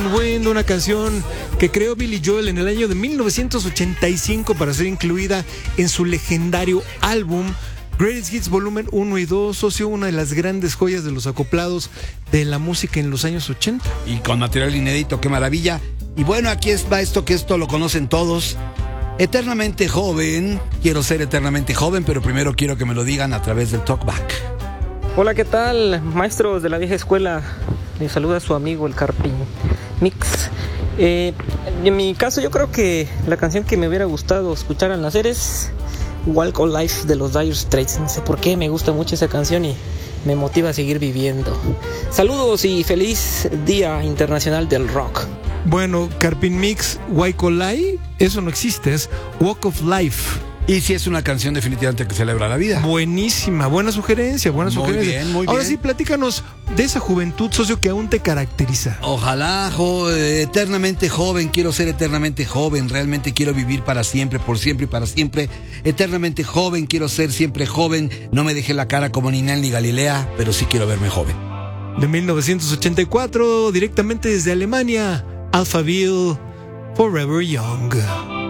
Wind, una canción que creó Billy Joel en el año de 1985 para ser incluida en su legendario álbum Greatest Hits Volumen 1 y 2, socio, una de las grandes joyas de los acoplados de la música en los años 80. Y con material inédito, qué maravilla. Y bueno, aquí va esto, que esto lo conocen todos. Eternamente joven, quiero ser eternamente joven, pero primero quiero que me lo digan a través del Talkback. Hola, ¿qué tal? Maestros de la vieja escuela, les saluda su amigo el Carpin Mix. En mi caso, yo creo que la canción que me hubiera gustado escuchar al nacer es Walk of Life de los Dire Straits. No sé por qué, me gusta mucho esa canción y me motiva a seguir viviendo. Saludos y feliz Día Internacional del Rock. Bueno, Carpin Mix, Waikolai, eso no existe, es Walk of Life. Y si es una canción definitivamente que celebra la vida. Buenísima, buena sugerencia, buena sugerencia. Muy bien. Ahora sí, platícanos de esa juventud, socio, que aún te caracteriza. Ojalá, eternamente joven, quiero ser eternamente joven, realmente quiero vivir para siempre, por siempre y para siempre. Eternamente joven, quiero ser siempre joven, no me deje la cara como Ninel ni Galilea, pero sí quiero verme joven. De 1984, directamente desde Alemania, Alphaville, Forever Young.